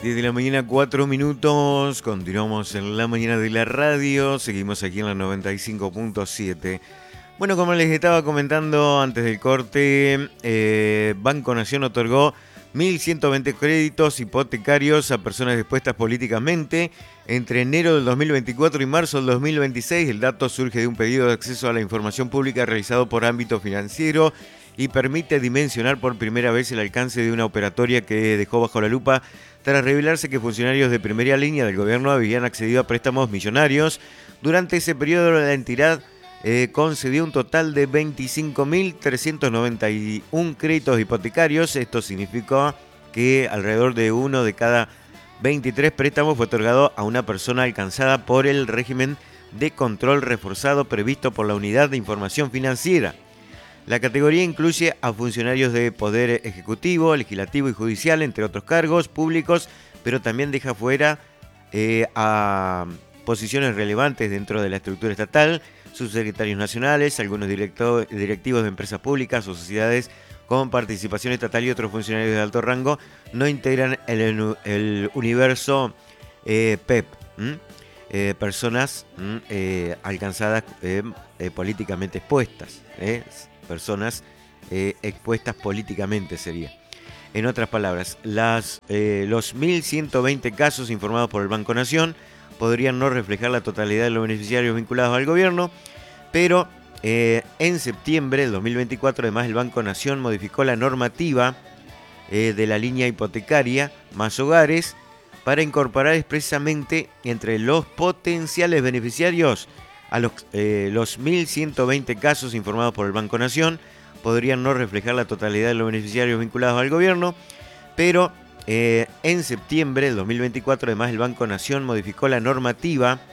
10 de la mañana, 4 minutos. Continuamos en la mañana de la radio. Seguimos aquí en la 95.7. Bueno, como les estaba comentando antes del corte, Banco Nación otorgó 1.120 créditos hipotecarios a personas dispuestas políticamente entre enero del 2024 y marzo del 2026. El dato surge de un pedido de acceso a la información pública realizado por Ámbito Financiero y permite dimensionar por primera vez el alcance de una operatoria que dejó bajo la lupa tras revelarse que funcionarios de primera línea del gobierno habían accedido a préstamos millonarios. Durante ese periodo la entidad concedió un total de 25.391 créditos hipotecarios. Esto significó que alrededor de uno de cada 23 préstamos fue otorgado a una persona alcanzada por el régimen de control reforzado previsto por la Unidad de Información Financiera. La categoría incluye a funcionarios de poder ejecutivo, legislativo y judicial, entre otros cargos públicos, pero también deja fuera a posiciones relevantes dentro de la estructura estatal, subsecretarios nacionales, algunos directivos de empresas públicas o sociedades con participación estatal y otros funcionarios de alto rango no integran el universo PEP, personas alcanzadas políticamente expuestas, personas expuestas políticamente sería. En otras palabras, los 1.120 casos informados por el Banco Nación podrían no reflejar la totalidad de los beneficiarios vinculados al gobierno, pero en septiembre del 2024, además, el Banco Nación modificó la normativa de la línea hipotecaria Más Hogares para incorporar expresamente entre los potenciales beneficiarios a los 1.120 casos informados por el Banco Nación. Podrían no reflejar la totalidad de los beneficiarios vinculados al gobierno, pero en septiembre del 2024, además, el Banco Nación modificó la normativa